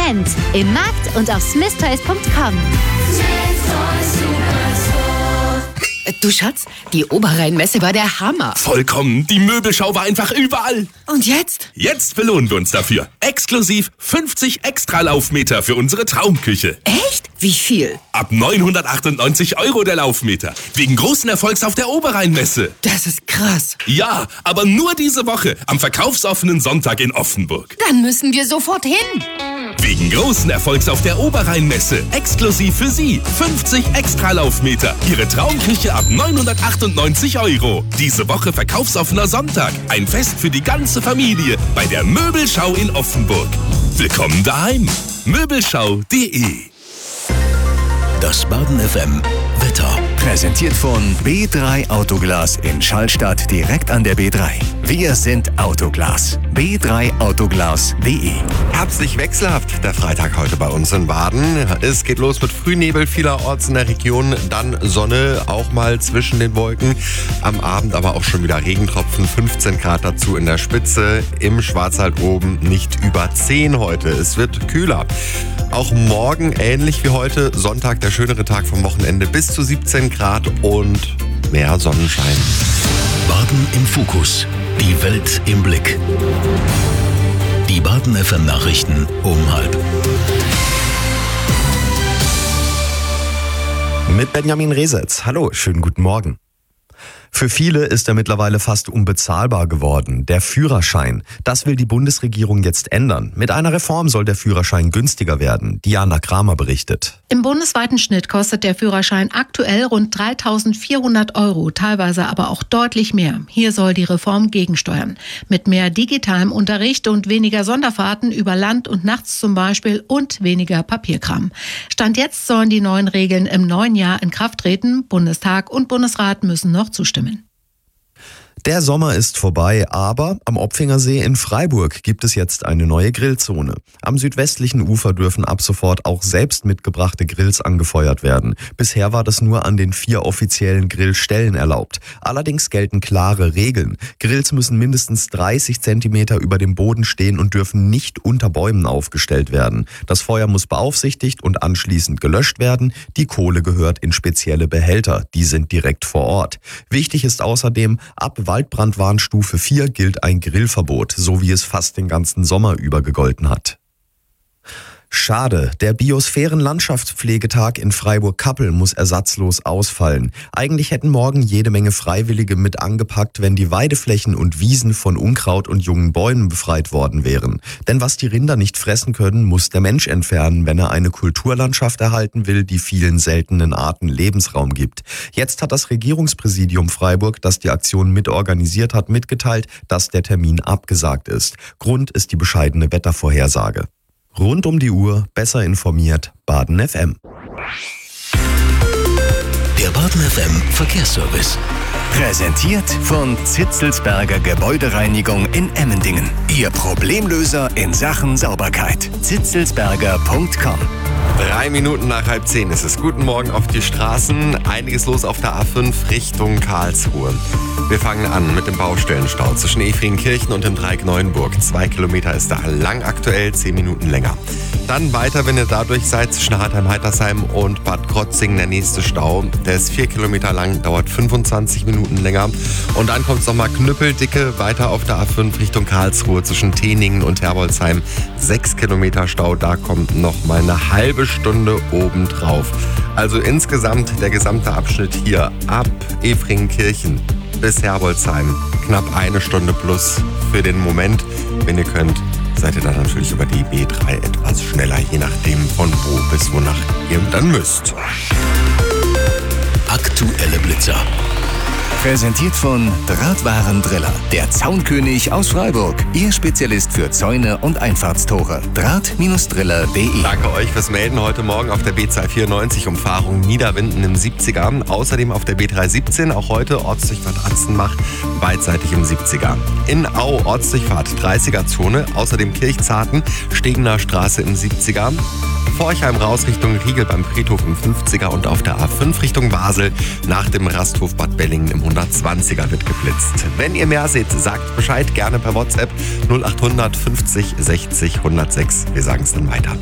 Moment im Markt und auf smithtoys.com. Du Schatz, die Oberrhein-Messe war der Hammer. Vollkommen, die Möbelschau war einfach überall. Und jetzt? Jetzt belohnen wir uns dafür. Exklusiv 50 extra Laufmeter für unsere Traumküche. Echt? Wie viel? Ab 998 € der Laufmeter. Wegen großen Erfolgs auf der Oberrhein-Messe. Das ist krass. Ja, aber nur diese Woche am verkaufsoffenen Sonntag in Offenburg. Dann müssen wir sofort hin. Wegen großen Erfolgs auf der Oberrhein-Messe. Exklusiv für Sie. 50 extra Laufmeter. Ihre Traumküche ab 998 €. Diese Woche verkaufsoffener Sonntag. Ein Fest für die ganze Familie bei der Möbelschau in Offenburg. Willkommen daheim. Möbelschau.de. Das Baden FM Wetter. Präsentiert von B3 Autoglas in Schallstadt direkt an der B3. Wir sind Autoglas. B3autoglas.de. Herbstlich wechselhaft der Freitag heute bei uns in Baden. Es geht los mit Frühnebel vielerorts in der Region, dann Sonne auch mal zwischen den Wolken. Am Abend aber auch schon wieder Regentropfen, 15 Grad dazu in der Spitze. Im Schwarzwald oben nicht über 10 heute. Es wird kühler. Auch morgen ähnlich wie heute, Sonntag der schönere Tag vom Wochenende, bis zu 17 Grad und mehr Sonnenschein. Baden im Fokus. Die Welt im Blick. Die Baden FM Nachrichten um 12:30. Mit Benjamin Resetz. Hallo, schönen guten Morgen. Für viele ist er mittlerweile fast unbezahlbar geworden, der Führerschein. Das will die Bundesregierung jetzt ändern. Mit einer Reform soll der Führerschein günstiger werden. Diana Kramer berichtet. Im bundesweiten Schnitt kostet der Führerschein aktuell rund 3.400 €, teilweise aber auch deutlich mehr. Hier soll die Reform gegensteuern. Mit mehr digitalem Unterricht und weniger Sonderfahrten über Land und nachts zum Beispiel und weniger Papierkram. Stand jetzt sollen die neuen Regeln im neuen Jahr in Kraft treten. Bundestag und Bundesrat müssen noch zustimmen. Der Sommer ist vorbei, aber am Opfingersee in Freiburg gibt es jetzt eine neue Grillzone. Am südwestlichen Ufer dürfen ab sofort auch selbst mitgebrachte Grills angefeuert werden. Bisher war das nur an den 4 offiziellen Grillstellen erlaubt. Allerdings gelten klare Regeln. Grills müssen mindestens 30 Zentimeter über dem Boden stehen und dürfen nicht unter Bäumen aufgestellt werden. Das Feuer muss beaufsichtigt und anschließend gelöscht werden. Die Kohle gehört in spezielle Behälter. Die sind direkt vor Ort. Wichtig ist außerdem, ab Waldbrandwarnstufe 4 gilt ein Grillverbot, so wie es fast den ganzen Sommer über gegolten hat. Schade, der Biosphären-Landschaftspflegetag in Freiburg-Kappel muss ersatzlos ausfallen. Eigentlich hätten morgen jede Menge Freiwillige mit angepackt, wenn die Weideflächen und Wiesen von Unkraut und jungen Bäumen befreit worden wären. Denn was die Rinder nicht fressen können, muss der Mensch entfernen, wenn er eine Kulturlandschaft erhalten will, die vielen seltenen Arten Lebensraum gibt. Jetzt hat das Regierungspräsidium Freiburg, das die Aktion mitorganisiert hat, mitgeteilt, dass der Termin abgesagt ist. Grund ist die bescheidene Wettervorhersage. Rund um die Uhr, besser informiert, Baden FM. Der Baden FM Verkehrsservice. Präsentiert von Zitzelsberger Gebäudereinigung in Emmendingen. Ihr Problemlöser in Sachen Sauberkeit. zitzelsberger.com. 3 Minuten nach 9:30 ist es. Guten Morgen auf die Straßen. Einiges los auf der A5 Richtung Karlsruhe. Wir fangen an mit dem Baustellenstau zwischen Efringkirchen und dem Dreieck Neuenburg. 2 Kilometer ist da lang aktuell, 10 Minuten länger. Dann weiter, wenn ihr dadurch seid, zwischen Hartheim-Heitersheim und Bad Krotzingen der nächste Stau. Der ist 4 Kilometer lang, dauert 25 Minuten länger. Und dann kommt es nochmal knüppeldicke weiter auf der A5 Richtung Karlsruhe zwischen Teningen und Herbolzheim. 6 Kilometer Stau, da kommt nochmal eine halbe Stunde obendrauf. Also insgesamt der gesamte Abschnitt hier ab Efringkirchen bis Herbolzheim. Knapp 1 Stunde plus für den Moment. Wenn ihr könnt, seid ihr dann natürlich über die B3 etwas schneller, je nachdem von wo bis wonach ihr dann müsst. Aktuelle Blitzer. Präsentiert von Drahtwarendriller, der Zaunkönig aus Freiburg. Ihr Spezialist für Zäune und Einfahrtstore. Draht-driller.de. Danke euch fürs Melden. Heute Morgen auf der B294 Umfahrung Niederwinden im 70er. Außerdem auf der B317, auch heute Ortsdurchfahrt Atzenbach, beidseitig im 70er. In Au Ortsdurchfahrt 30er-Zone, außerdem Kirchzarten, Stegener Straße im 70er. Forchheim raus Richtung Riegel beim Friedhof im 50er und auf der A5 Richtung Basel nach dem Rasthof Bad Bellingen im 120er wird geblitzt. Wenn ihr mehr seht, sagt Bescheid, gerne per WhatsApp 0800 50 60 106. Wir sagen es dann weiter.